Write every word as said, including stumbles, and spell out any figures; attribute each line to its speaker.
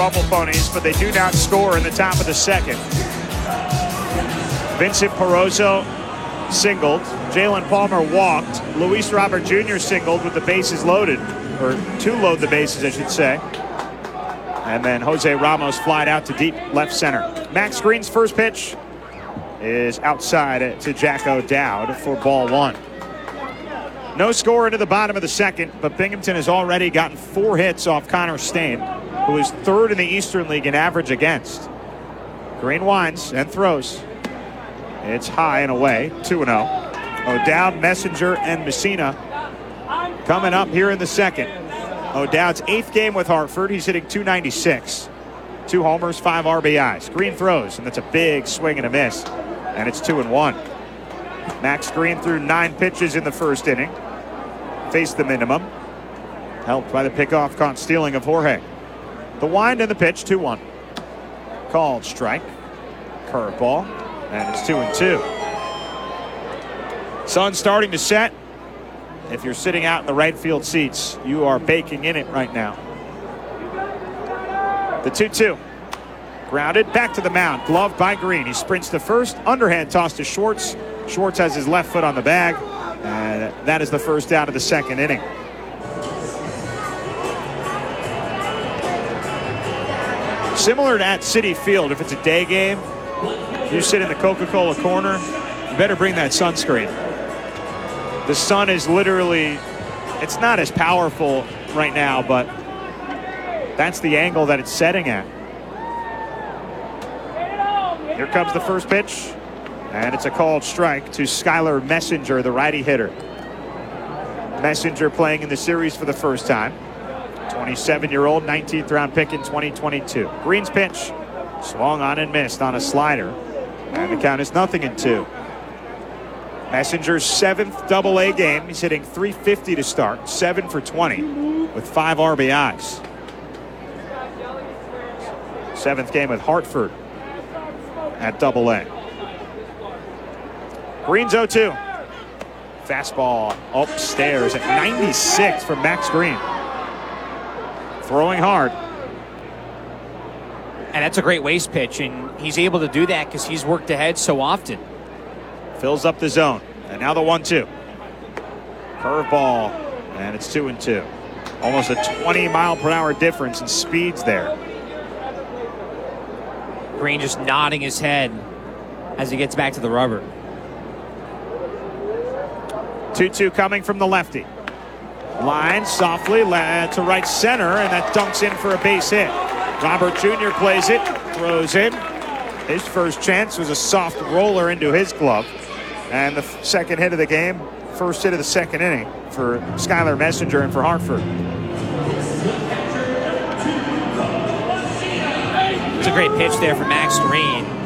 Speaker 1: Rumble Ponies, but they do not score in the top of the second. Vincent Peroso singled. Jalen Palmer walked. Luis Robert Junior singled with the bases loaded, or to load the bases, I should say. And then Jose Ramos flied out to deep left center. Max Green's first pitch is outside to Jack O'Dowd for ball one. No score into the bottom of the second, but Binghamton has already gotten four hits off Connor Stain, who is third in the Eastern League in average against. Green winds and throws. It's high and away, two and oh. O'Dowd, Messenger, and Messina coming up here in the second. O'Dowd's eighth game with Hartford. He's hitting two ninety-six. Two homers, five R B Is. Green throws, and that's a big swing and a miss. And it's two and one. Max Green threw nine pitches in the first inning. Faced the minimum. Helped by the pickoff caught stealing of Jorge. The wind and the pitch, two one. Called strike. Curveball. And it's two and two. Sun starting to set. If you're sitting out in the right field seats, you are baking in it right now. The two two. Grounded back to the mound. Gloved by Green. He sprints to first. Underhand toss to Schwartz. Schwartz has his left foot on the bag. And that is the first out of the second inning. Similar to at Citi Field, if it's a day game, you sit in the Coca-Cola corner, you better bring that sunscreen. The sun is literally, it's not as powerful right now, but that's the angle that it's setting at. Here comes the first pitch, and it's a called strike to Skylar Messenger, the righty hitter. Messenger playing in the series for the first time. twenty-seven-year-old, nineteenth round pick in twenty twenty-two. Green's pitch, swung on and missed on a slider, and the count is nothing in two. Messenger's seventh double A game. He's hitting three fifty to start, seven for twenty with five R B Is. Seventh game with Hartford at double A. Green's oh two. Fastball upstairs at ninety-six from Max Green. Throwing hard.
Speaker 2: And that's a great waste pitch, and he's able to do that because he's worked ahead so often.
Speaker 1: Fills up the zone. And now the one two. Curveball. And it's two and two. Almost a twenty mile per hour difference in speeds there.
Speaker 2: Green just nodding his head as he gets back to the rubber.
Speaker 1: two two coming from the lefty. Line softly to right center, and that dunks in for a base hit. Robert Junior plays it, throws in. His first chance was a soft roller into his glove. And the second hit of the game, first hit of the second inning for Skylar Messenger and for Hartford.
Speaker 2: It's a great pitch there for Max Green.